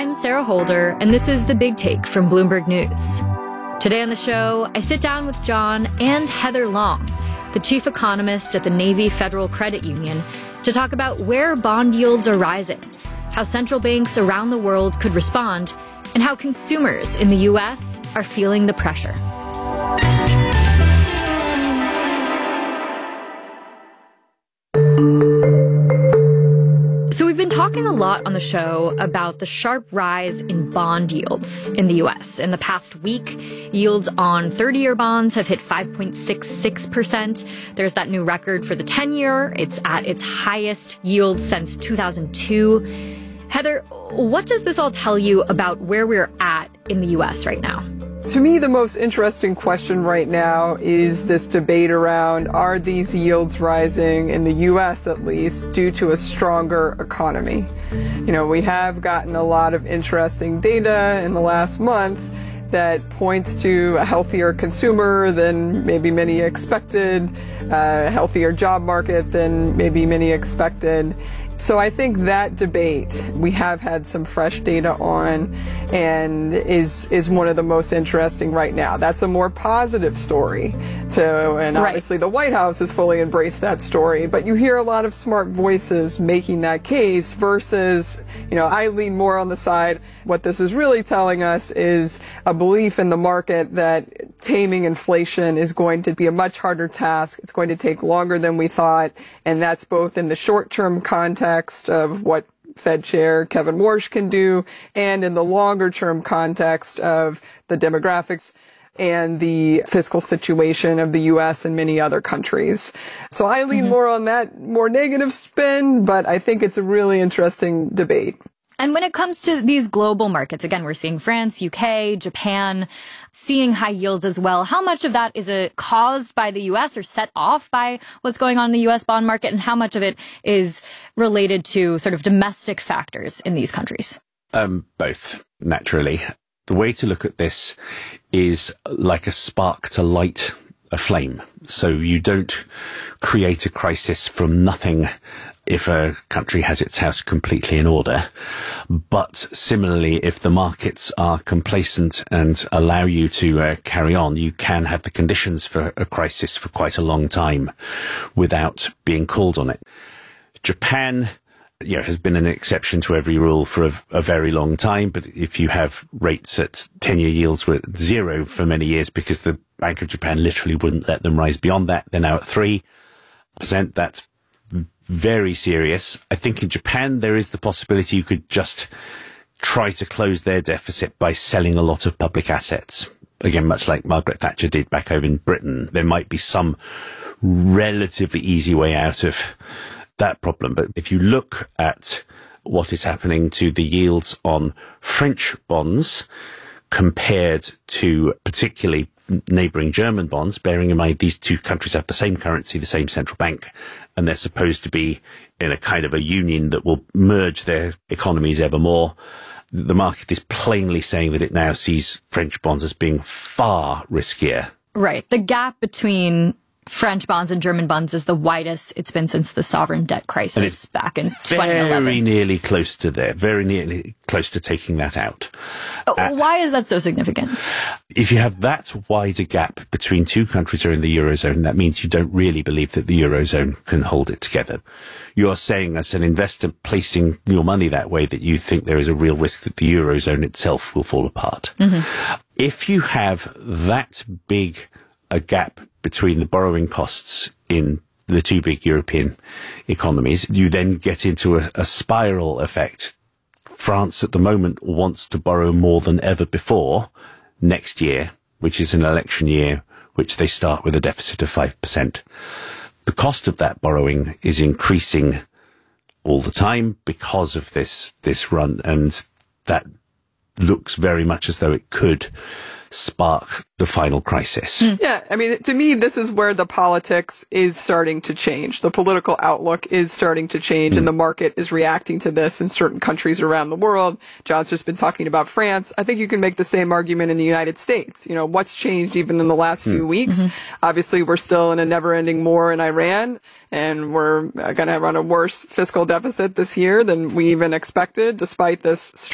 I'm Sarah Holder, and this is The Big Take from Bloomberg News. Today on the show, I sit down with John and Heather Long, the chief economist at the Navy Federal Credit Union, to talk about where bond yields are rising, how central banks around the world could respond, and how consumers in the U.S. are feeling the pressure. So we've been talking a lot on the show about the sharp rise in bond yields in the U.S. In the past week, yields on 30-year bonds have hit 5.66%. There's that new record for the 10-year. It's at its highest yield since 2002. Heather, what does this all tell you about where we're at in the U.S. right now? To me, the most interesting question right now is this debate around, are these yields rising, in the U.S. at least, due to a stronger economy? You know, we have gotten a lot of interesting data in the last month that points to a healthier consumer than maybe many expected, a healthier job market than maybe many expected. So I think that debate we have had some fresh data on and is one of the most interesting right now. That's a more positive story. And obviously the White House has fully embraced that story, but you hear a lot of smart voices making that case versus, I lean more on the side. What this is really telling us is a belief in the market that taming inflation is going to be a much harder task. It's going to take longer than we thought, and that's both in the short-term context of what Fed Chair Kevin Warsh can do, and in the longer-term context of the demographics and the fiscal situation of the U.S. and many other countries. So I lean more on that more negative spin, but I think it's a really interesting debate. And when it comes to these global markets, again, we're seeing France, UK, Japan, seeing high yields as well. How much of that is caused by the U.S. or set off by what's going on in the U.S. bond market? And how much of it is related to sort of domestic factors in these countries? Both, naturally. The way to look at this is like a spark to light a flame. So you don't create a crisis from nothing if a country has its house completely in order. But similarly, if the markets are complacent and allow you to carry on, you can have the conditions for a crisis for quite a long time without being called on it. Japan, has been an exception to every rule for a very long time. But if you have rates at 10-year yields were at 0 for many years because the Bank of Japan literally wouldn't let them rise beyond that, they're now at 3%. That's very serious. I think in Japan, there is the possibility you could just try to close their deficit by selling a lot of public assets. Again, much like Margaret Thatcher did back over in Britain, there might be some relatively easy way out of that problem. But if you look at what is happening to the yields on French bonds compared to particularly neighbouring German bonds, bearing in mind these two countries have the same currency, the same central bank, and they're supposed to be in a kind of a union that will merge their economies ever more. The market is plainly saying that it now sees French bonds as being far riskier. Right. The gap between French bonds and German bonds is the widest it's been since the sovereign debt crisis back in 2011. Very nearly close to there, very nearly close to taking that out. Why is that so significant? If you have that wider gap between two countries who are in the Eurozone, that means you don't really believe that the Eurozone can hold it together. You are saying as an investor placing your money that way that you think there is a real risk that the Eurozone itself will fall apart. If you have that big a gap between the borrowing costs in the two big European economies, you then get into a spiral effect. France at the moment wants to borrow more than ever before next year, which is an election year, which they start with a deficit of 5%. The cost of that borrowing is increasing all the time because of this run, and that looks very much as though it could spark the final crisis. Yeah, I mean, to me, this is where the politics is starting to change. The political outlook is starting to change, and the market is reacting to this in certain countries around the world. John's just been talking about France. I think you can make the same argument in the United States. What's changed even in the last few weeks? Obviously, we're still in a never-ending war in Iran, and we're going to run a worse fiscal deficit this year than we even expected, despite this